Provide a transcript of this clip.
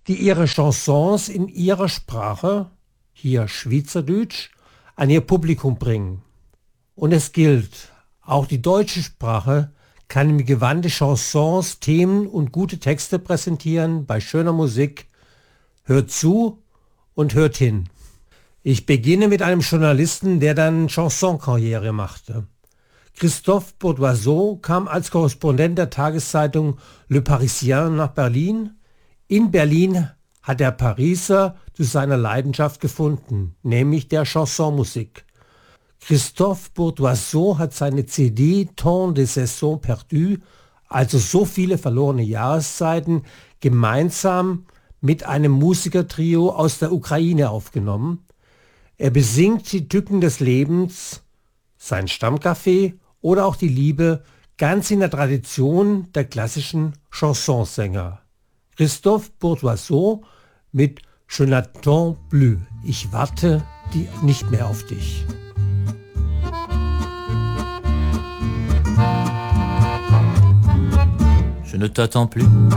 die ihre Chansons in ihrer Sprache, hier Schweizerdeutsch, an ihr Publikum bringen. Und es gilt, auch die deutsche Sprache kann mit gewandte Chansons Themen und gute Texte präsentieren bei schöner Musik. Hört zu und hört hin. Ich beginne mit einem Journalisten, der dann Chansonkarriere machte. Christophe Bourdoiseau kam als Korrespondent der Tageszeitung Le Parisien nach Berlin. In Berlin hat der Pariser zu seiner Leidenschaft gefunden, nämlich der Chansonmusik. Christophe Bourdoiseau hat seine CD Tant de Saisons perdues, also so viele verlorene Jahreszeiten, gemeinsam mit einem Musikertrio aus der Ukraine aufgenommen. Er besingt die Tücken des Lebens, sein Stammcafé oder auch die Liebe, ganz in der Tradition der klassischen Chansonsänger. Christophe Bourdoiseau mit Je n'attends plus, ich warte nicht mehr auf dich. Je ne t'attends plus.